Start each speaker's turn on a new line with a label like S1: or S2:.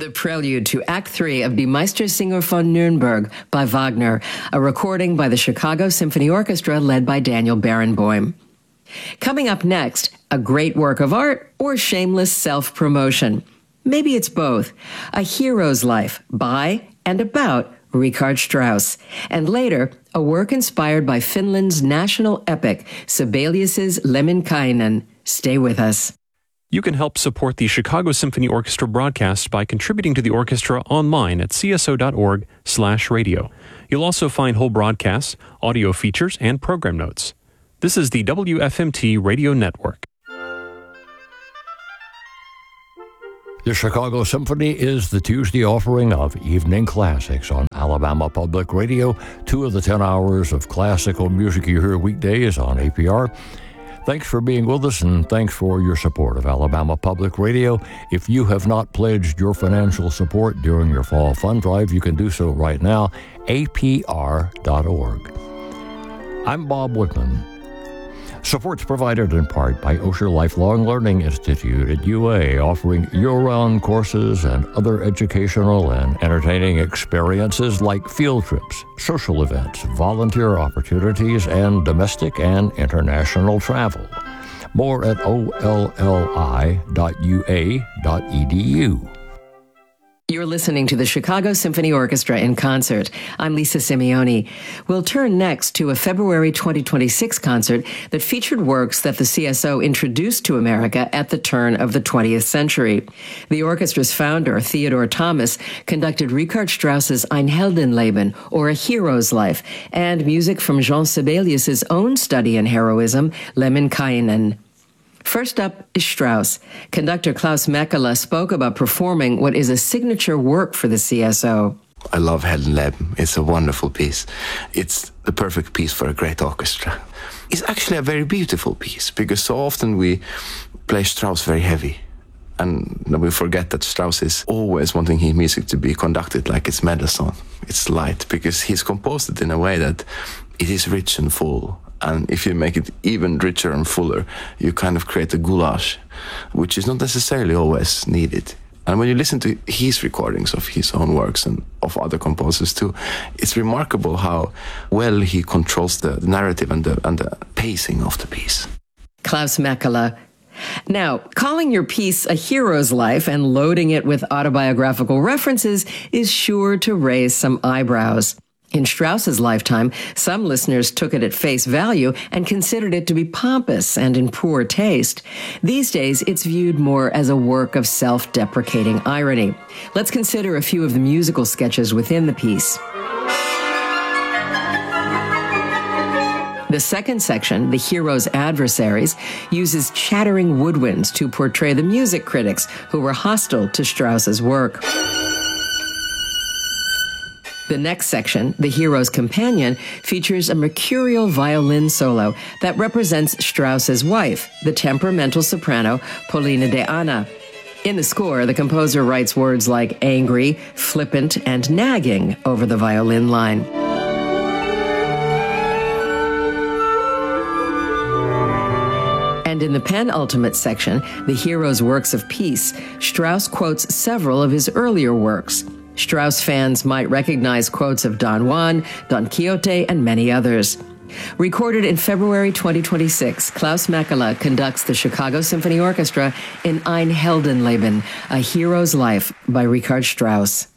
S1: The prelude to Act 3 of Die Meistersinger von Nürnberg by Wagner, a recording by the Chicago Symphony Orchestra led by Daniel Barenboim. Coming up next, a great work of art or shameless self-promotion. Maybe it's both. A Hero's Life by and about Richard Strauss. And later, a work inspired by Finland's national epic, Sibelius's Lemminkainen. Stay with us.
S2: You can help support the Chicago Symphony Orchestra broadcast by contributing to the orchestra online at cso.org/radio. You'll also find whole broadcasts, audio features, and program notes. This is the WFMT Radio Network.
S3: The Chicago Symphony is the Tuesday offering of Evening Classics on Alabama Public Radio. 2 of the 10 hours of classical music you hear weekdays on APR. Thanks for being with us, and thanks for your support of Alabama Public Radio. If you have not pledged your financial support during your fall fund drive, you can do so right now, apr.org. I'm Bob Wickman. Support's provided in part by Osher Lifelong Learning Institute at UA, offering year-round courses and other educational and entertaining experiences like field trips, social events, volunteer opportunities, and domestic and international travel. More at olli.ua.edu.
S1: You're listening to the Chicago Symphony Orchestra in concert. I'm Lisa Simeoni. We'll turn next to a February 2026 concert that featured works that the CSO introduced to America at the turn of the 20th century. The orchestra's founder, Theodore Thomas, conducted Richard Strauss's Ein Heldenleben, or A Hero's Life, and music from Jean Sibelius's own study in heroism, Lemminkainen. First up is Strauss. Conductor Klaus Mekala spoke about performing what is a signature work for the CSO.
S4: I love Heldenleben. It's a wonderful piece. It's the perfect piece for a great orchestra. It's actually a very beautiful piece, because so often we play Strauss very heavy. And we forget that Strauss is always wanting his music to be conducted like it's Mendelssohn. It's light, because he's composed it in a way that it is rich and full. And if you make it even richer and fuller, you kind of create a goulash, which is not necessarily always needed. And when you listen to his recordings of his own works and of other composers too, it's remarkable how well he controls the narrative and the pacing of the piece.
S1: Klaus Mekala. Now, calling your piece A Hero's Life and loading it with autobiographical references is sure to raise some eyebrows. In Strauss's lifetime, some listeners took it at face value and considered it to be pompous and in poor taste. These days, it's viewed more as a work of self-deprecating irony. Let's consider a few of the musical sketches within the piece. The second section, The Hero's Adversaries, uses chattering woodwinds to portray the music critics who were hostile to Strauss's work. The next section, The Hero's Companion, features a mercurial violin solo that represents Strauss's wife, the temperamental soprano Paulina de Anna. In the score, the composer writes words like angry, flippant, and nagging over the violin line. And in the penultimate section, The Hero's Works of Peace, Strauss quotes several of his earlier works. Strauss fans might recognize quotes of Don Juan, Don Quixote, and many others. Recorded in February 2026, Klaus Mekala conducts the Chicago Symphony Orchestra in Ein Heldenleben, A Hero's Life by Richard Strauss.